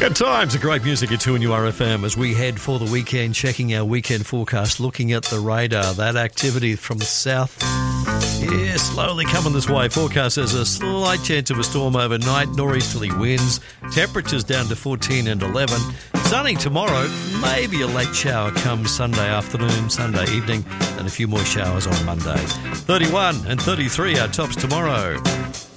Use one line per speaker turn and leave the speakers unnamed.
Good times, great music at 2NURFM as we head for the weekend, checking our weekend forecast, looking at the radar. That activity from the south, slowly coming this way. Forecast says a slight chance of a storm overnight, nor'easterly winds, temperatures down to 14 and 11. Sunny tomorrow, maybe a late shower come Sunday afternoon, Sunday evening, and a few more showers on Monday. 31 and 33 are tops tomorrow.